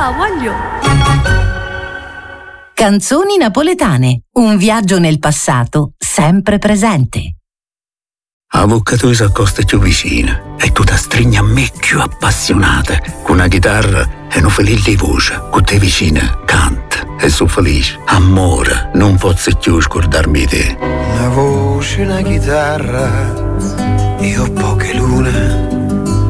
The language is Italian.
voglio! Canzoni napoletane, un viaggio nel passato sempre presente. Avoccato s'accosta più vicina e tu ti stringi a me più appassionata. Con una chitarra e un felice di voce, con te vicina canta e sono felice. Amore, non posso più scordarmi te. Una voce, una chitarra, io ho poche lune